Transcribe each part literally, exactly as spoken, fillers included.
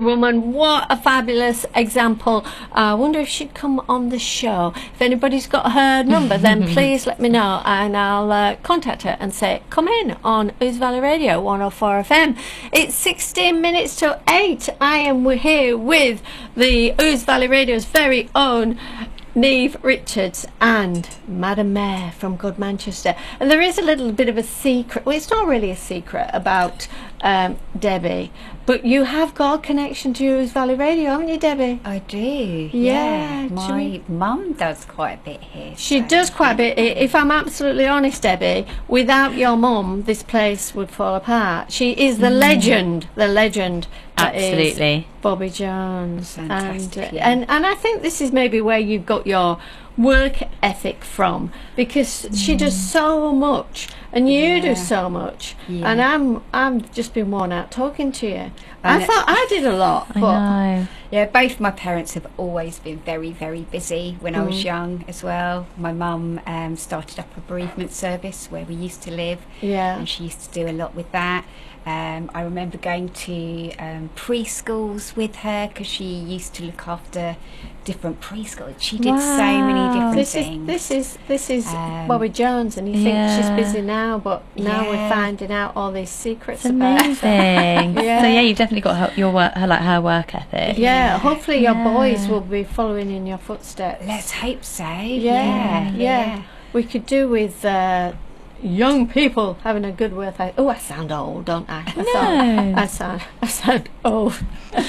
woman. What a fabulous example. I wonder if she'd come on the show. If anybody's got her number, then please let me know, and I'll uh, contact her and say, come in on Ouse Valley Radio one oh four F M. It's sixteen minutes to eight. I am here with the Ouse Valley Radio's very own Niamh Richards and Madam Mayor from Good Manchester. And there is a little bit of a secret, well, it's not really a secret about um, Debbie, but you have got a connection to Ouse Valley Radio, haven't you, Debbie? I do, yeah. yeah. My mum does quite a bit here. She so. does quite a bit. If I'm absolutely honest, Debbie, without your mum, this place would fall apart. She is the mm. legend, the legend. Absolutely. Bobby Jones. Fantastic, and, yeah. and and I think this is maybe where you've got your work ethic from, because mm. she does so much and you yeah. do so much, yeah. and I'm I'm just been worn out talking to you. I, I thought I did a lot, I but know. Yeah, both my parents have always been very, very busy when mm. I was young as well. My mum um, started up a bereavement service where we used to live, yeah, and she used to do a lot with that. Um, I remember going to um, preschools with her because she used to look after different preschools. She did wow. so many different this things. Is, this is this is Um, Bobby Jones, and you yeah. think she's busy now, but now Yeah. we're finding out all these secrets It's about amazing. her. yeah. So yeah, you've definitely got her, your work, her like her work ethic. Yeah, Yeah. hopefully your Yeah. boys will be following in your footsteps. Let's hope so. Yeah, Yeah, yeah. We could do with uh, young people having a good work ethic. Oh, I sound old, don't I? I No. sound, I sound, I sound old.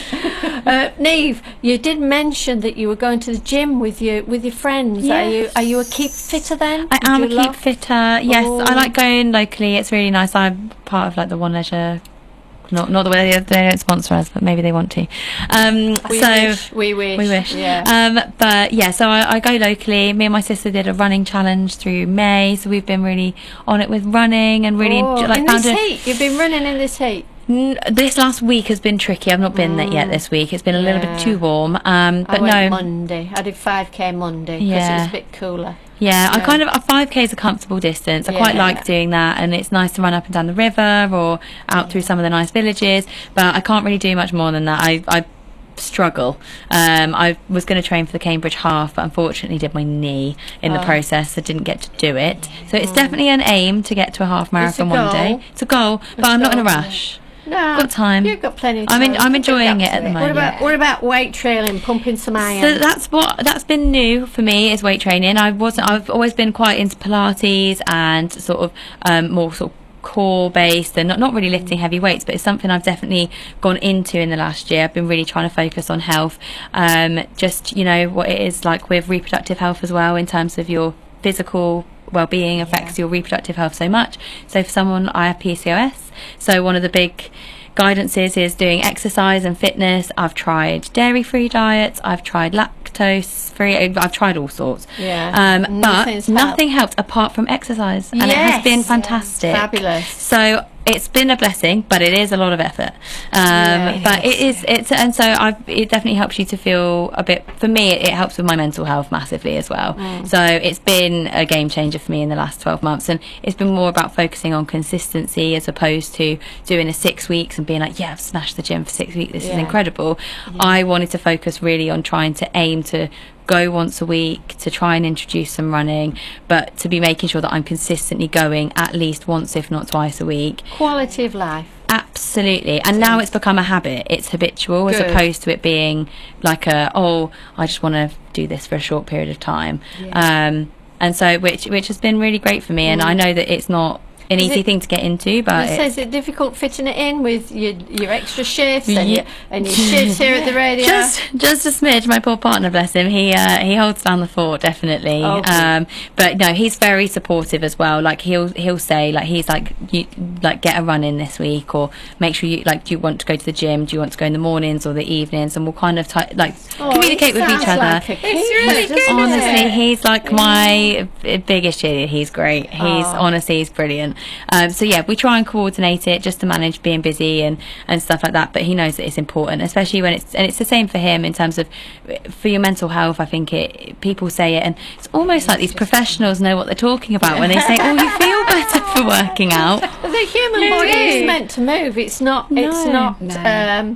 uh, Niamh, you did mention that you were going to the gym with your with your friends. Yes. Are you are you a keep fitter then? I Would am you a keep love- fitter. Yes, Oh. I like going locally. It's really nice. I'm part of like the One Leisure. Not not the way they, they don't sponsor us, but maybe they want to. Um, We so wish. We wish. we wish. Yeah. Um, but yeah, so I, I go locally. Me and my sister did a running challenge through May, so we've been really on it with running and really oh, enjo- like in found this a- heat, you've been running in this heat. N- this last week has been tricky. I've not been there yet this week. It's been a little Yeah. bit too warm. Um, I but went no, Monday. I did five K Monday because it Yeah. was a bit cooler. yeah, I Yeah. kind of a five k is a comfortable distance. I quite Yeah. like doing that, and it's nice to run up and down the river or out through some of the nice villages. But I can't really do much more than that. I, I struggle. Um, I was going to train for the Cambridge Half, but unfortunately did my knee in the Oh. process. So didn't get to do it. So it's definitely an aim to get to a half marathon one goal. day. It's a goal, but It's I'm not a in a goal. rush. No, Got time. You've got plenty of I'm time. in, I'm enjoying it up at to the it. What moment. about what about weight trailing, pumping some iron? So that's what that's been new for me is weight training. I wasn't. I've always been quite into Pilates and sort of um, more sort of core based and not not really lifting heavy weights, but it's something I've definitely gone into in the last year. I've been really trying to focus on health, um, just you know what it is like with reproductive health as well in terms of your physical well-being affects Yeah. your reproductive health so much. So for someone, I have P C O S, so one of the big guidances is doing exercise and fitness. I've tried dairy-free diets, I've tried lactose-free, I've tried all sorts. Yeah. Um, Nothing's but helped. nothing helped apart from exercise, and it Yes. has been fantastic. Fabulous. So it's been a blessing, but it is a lot of effort. Um, Yeah, it but is, it is, it's, and so I've, it definitely helps you to feel a bit, for me, it, it helps with my mental health massively as well. Mm. So it's been a game changer for me in the last twelve months. And it's been more about focusing on consistency as opposed to doing a six weeks and being like, yeah, I've smashed the gym for six weeks. This is Yeah. incredible. I wanted to focus really on trying to aim to go once a week, to try and introduce some running, but to be making sure that I'm consistently going at least once, if not twice a week. Quality of life. Absolutely. And now it's become a habit. It's habitual as Good. opposed to it being like a, oh, I just want to do this for a short period of time. Yeah. Um, and so, which which has been really great for me. And I know that it's not an Is easy it- thing to get into, but So it, is it difficult fitting it in with your your extra shifts and Yeah. your and your shifts here at the radio? just just a smidge. My poor partner, bless him, he uh, he holds down the fort definitely. Oh, good. um, but no, he's very supportive as well. Like he'll he'll say like he's like you like get a run in this week, or make sure you like do you want to go to the gym? Do you want to go in the mornings or the evenings? And we'll kind of t- like Oh, communicate he with each sounds other. like a It's keeper, really doesn't good, he? Honestly, Yeah. he's like my b- biggest cheerleader. He's great. He's Oh. honestly he's brilliant. Um, so yeah, we try and coordinate it just to manage being busy and, and stuff like that. But he knows that it's important, especially when it's and it's the same for him in terms of for your mental health. I think it people say it, and it's almost like these professionals know what they're talking about when they say, "Oh, you feel better for working out." The human No. body is meant to move. It's not. It's No. not. No. Um,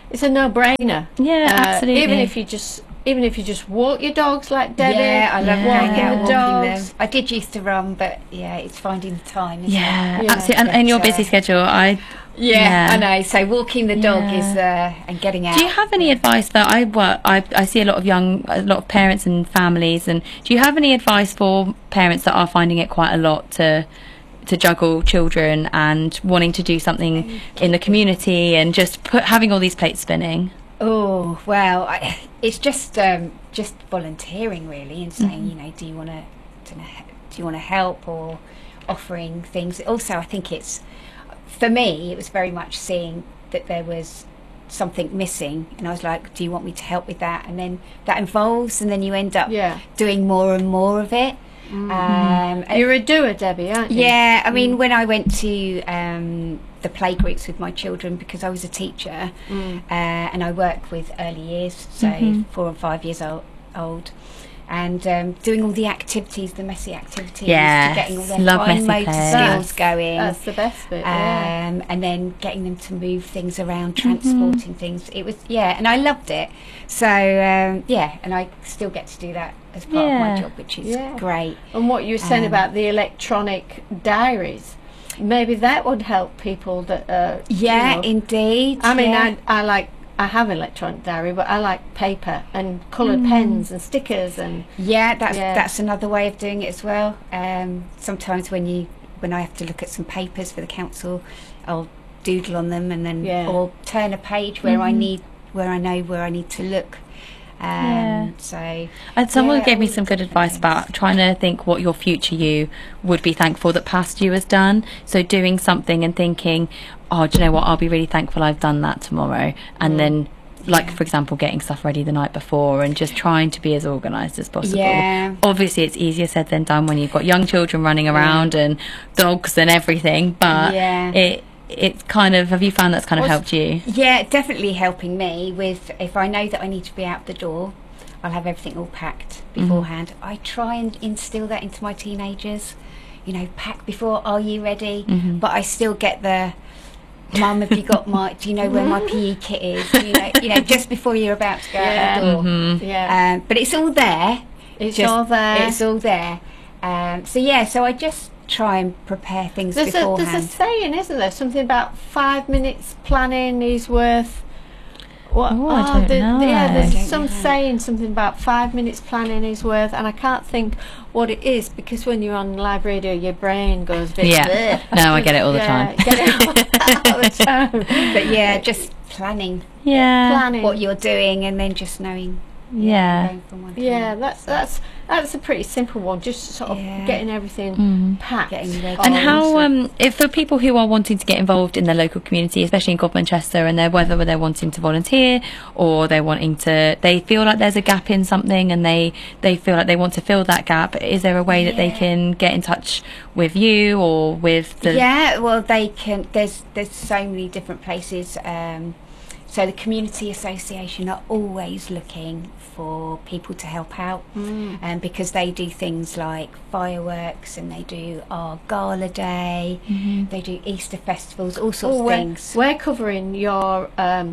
it's a no-brainer. Yeah, Uh, absolutely. Even if you just even if you just walk your dogs like Debbie. Yeah, I love Yeah. going out Walking the walking dogs. them. I did used to run, but yeah, it's finding the time. Isn't Yeah, it? Yeah. absolutely. And in your But, uh, busy schedule, I Yeah, Yeah. I know. So walking the dog Yeah. is uh, and getting out. Do you have any advice that I work? I, I see a lot of young, a lot of parents and families, and do you have any advice for parents that are finding it quite a lot to to juggle children and wanting to do something in the community and just put having all these plates spinning? Oh well, I, it's just um, just volunteering really, and saying, Mhm. you know, do you want to do you want to help, or offering things. Also, I think it's for me, it was very much seeing that there was something missing, and I was like, do you want me to help with that? And then that involves, and then you end up Yeah. doing more and more of it. Um, and- You're a doer, Debbie, aren't you? yeah, I mean, when I went to um, the play groups with my children, because I was a teacher, Mm. uh, and I work with early years, so Mhm. four and five years old, old and um, doing all the activities, the messy activities, Yes, to getting all their love fine messy motor play. skills going, That's the best bit. Yeah. um, and then getting them to move things around, transporting things. It was, yeah, and I loved it. So, um, yeah, and I still get to do that as part of Yeah. my job, which is Yeah. great. And what you were saying Um, about the electronic diaries, maybe that would help people that. Uh, Yeah, you know, indeed. I mean, yeah. I I like I have electronic diary, but I like paper and coloured pens and stickers and Yeah, that's Yeah. that's another way of doing it as well. Um, sometimes when you when I have to look at some papers for the council, I'll doodle on them and then Yeah. or turn a page where I Mhm. need where I know where I need to look. Um, Yeah. So And someone Yeah, gave me all some good different advice things. about trying to think what your future you would be thankful that past you has done. So doing something and thinking, oh, do you know what? I'll be really thankful I've done that tomorrow. And Mm. then, like, Yeah. for example, getting stuff ready the night before and just trying to be as organised as possible. Yeah. Obviously, it's easier said than done when you've got young children running around and dogs and everything. But Yeah. it it's kind of, have you found that's kind of What's- helped you? Yeah, definitely helping me with if I know that I need to be out the door, I'll have everything all packed beforehand. I try and instill that into my teenagers. You know, pack before. Are you ready? Mhm. But I still get the, Mum, have you got my? Do you know where my P E kit is? You know, you know, just before you're about to go Yeah. out the door. Mhm. yeah, Um, but it's all there. it's just- all there. It's all there. Um, so yeah, so I just try and prepare things There's a, beforehand. there's a saying, isn't there? Something about five minutes planning is worth. What? Oh, I don't know. Yeah, I there's don't some know. saying something about five minutes planning is worth, and I can't think what it is because when you're on live radio, your brain goes a bit. Yeah. bleh. No, I get it all the Yeah, time. get it all, all the time. but yeah, just planning Yeah. planning. what you're doing and then just knowing. Yeah. going from one to Yeah, another. that's that's that's a pretty simple one. Just sort of Yeah. getting everything Mm. packed. Getting ready. And Oh, how, so- um, if for people who are wanting to get involved in their local community, especially in Godmanchester, and they're whether they're wanting to volunteer or they're wanting to, they feel like there's a gap in something, and they they feel like they want to fill that gap. Is there a way that they Yeah. can get in touch with you or with the? yeah, well, they can. There's there's so many different places. Um, so the community association are always looking for people to help out, Mm. um, because they do things like fireworks and they do our gala day, Mhm. they do Easter festivals, all sorts Oh, of we're, things. we're covering your um,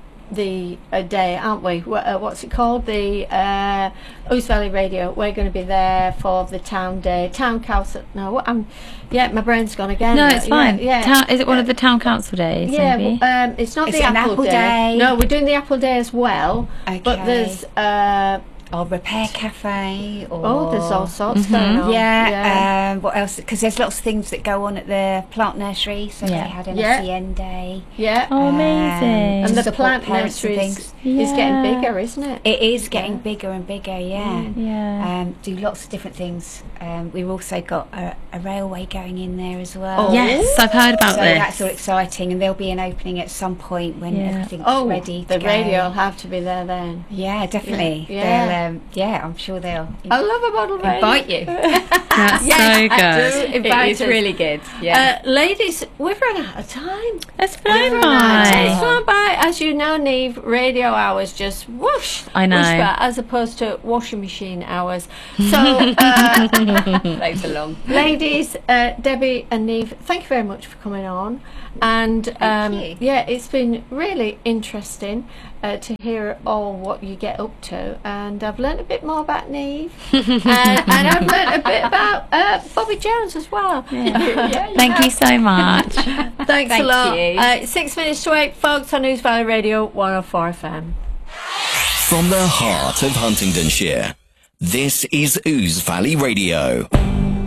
the uh, day, aren't we? Wha- uh, what's it called? The uh, Ouse Valley Radio. We're going to be there for the town day, town council. No, what, I'm. Yeah, my brain's gone again. No, Uh, it's fine. Yeah, yeah. Town, is it one of the town council days? Yeah, maybe? w- um, it's not Is the it an apple, apple day. day? No, we're doing the apple day as well. But Okay. there's uh, Or repair cafe, or oh, there's all sorts Mhm. going on. Yeah, yeah. Um, what else? Because there's lots of things that go on at the plant nursery. So Yeah. they had an Yeah. S E N day. yeah. Oh, amazing. and to the support plant parents and nursery is, things. is getting Yeah. bigger, isn't it? It is getting Yeah. bigger and bigger. Yeah. Mm. Yeah. Um, do lots of different things. Um, we've also got a, a railway going in there as well. Oh. Yes, I've heard about so this. that's all exciting, and there'll be an opening at some point when Yeah. everything's Oh, ready. the to go. radio will have to be there then. Yeah, definitely. Yeah. Yeah. They'll, um, yeah, I'm sure they'll I love a bottle radio. invite you. That's Yes, so I good. do. Invite It is is. really good. Yeah. Uh, ladies, we've run out of time. It's We've flown run out of time. It's by. flown by. As you know, Neve, radio radio hours just whoosh, I know. whoosh by, as opposed to washing machine hours. So, uh, Those are long. ladies, uh, Debbie and Niamh, thank you very much for coming on. And um, you. yeah, it's been really interesting uh, to hear all what you get up to, and I've learned a bit more about Niamh, uh, and I've learned a bit about uh, Bobby Jones as well. Yeah, Thank you so much. Thanks Thank a lot. you. Uh, six minutes to eight, folks, on Ouse Valley Radio one oh four F M. From the heart of Huntingdonshire, this is Ouse Valley Radio.